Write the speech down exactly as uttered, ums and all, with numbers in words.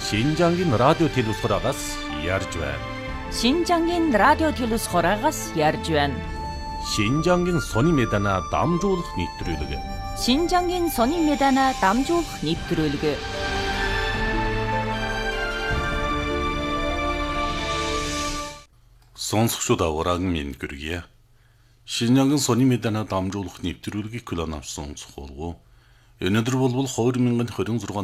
Шинжангийн радио телевизхораагаас ярьж байна. Шинжангийн радио телевизхораагаас ярьж байна. Шинжангийн сони медана дамжуулах нэвтрүүлэг. Шинжангийн сони медана дамжуулах нэвтрүүлэг. Сонсогчдод авраган минь гэргийе. Шинжангийн сони медана дамжуулах нэвтрүүлгийг клон авсан сонсгоолгоо. Өнөөдөр болбол хоёр мянга двадцать шесть